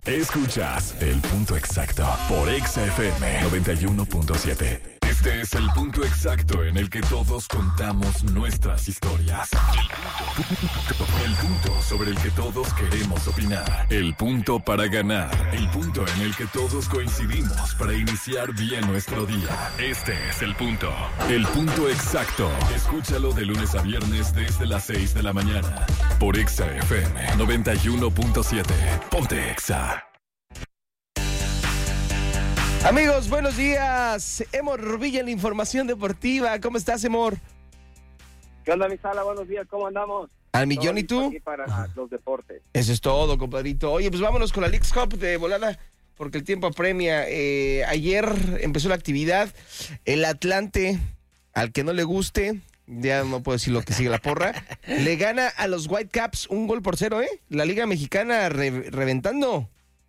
Escuchas El Punto Exacto por Exa FM 91.7. Este es el punto exacto en el que todos contamos nuestras historias. El punto sobre el que todos queremos opinar. El punto para ganar. El punto en el que todos coincidimos para iniciar bien nuestro día. Este es el punto. El punto exacto. Escúchalo de lunes a viernes desde las 6 de la mañana. Por Exa FM 91.7. Ponte Exa. Amigos, buenos días. Emor Villa en la información deportiva. ¿Cómo estás, Emor? ¿Qué onda, mi Sala? Buenos días, ¿cómo andamos? Al millón, ¿y tú? Aquí para los deportes. Eso es todo, compadrito. Oye, pues vámonos con la Leagues Cup de volada, porque el tiempo apremia. Ayer empezó la actividad. El Atlante, al que no le guste, ya no puedo decir lo que sigue la porra, le gana a los Whitecaps 1-0, ¿eh? La Liga Mexicana reventando.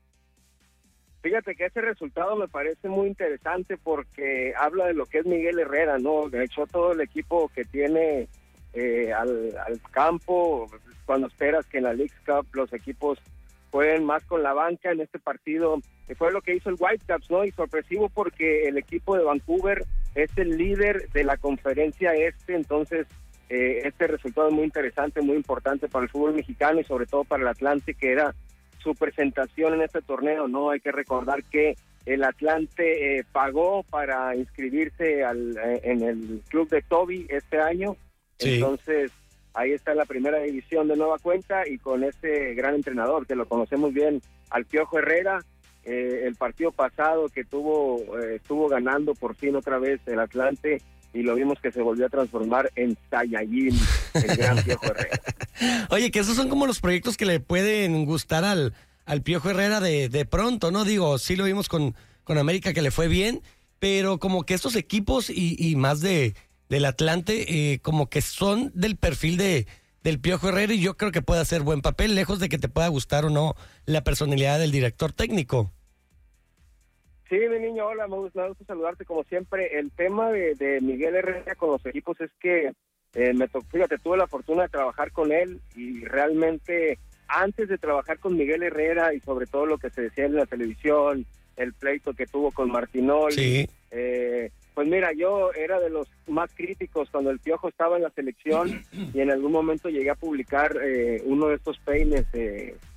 Fíjate que ese resultado me parece muy interesante porque habla de lo que es Miguel Herrera, ¿no? De hecho, todo el equipo que tiene al campo, cuando esperas que en la Leagues Cup los equipos jueguen más con la banca, en este partido fue lo que hizo el Whitecaps, ¿no? Y sorpresivo porque el equipo de Vancouver es el líder de la conferencia este, entonces este resultado es muy interesante, muy importante para el fútbol mexicano y sobre todo para el Atlante, que era su presentación en este torneo, ¿no? Hay que recordar que el Atlante pagó para inscribirse en el club de Toby este año, sí. Entonces ahí está la primera división de nueva cuenta y con este gran entrenador que lo conocemos bien, al Piojo Herrera. El partido pasado que estuvo ganando por fin otra vez el Atlante y lo vimos que se volvió a transformar en Saiyajin, el gran Piojo Herrera. Oye, que esos son como los proyectos que le pueden gustar al Piojo Herrera de pronto, ¿no? Digo, sí lo vimos con América que le fue bien, pero como que estos equipos y más del Atlante, como que son del perfil del Piojo Herrera y yo creo que puede hacer buen papel, lejos de que te pueda gustar o no la personalidad del director técnico. Sí, mi niño, hola, me gusta saludarte como siempre. El tema de Miguel Herrera con los equipos es que fíjate, tuve la fortuna de trabajar con él y realmente antes de trabajar con Miguel Herrera y sobre todo lo que se decía en la televisión, el pleito que tuvo con Martinoli, sí. Pues mira, yo era de los más críticos cuando el Piojo estaba en la selección y en algún momento llegué a publicar uno de estos peines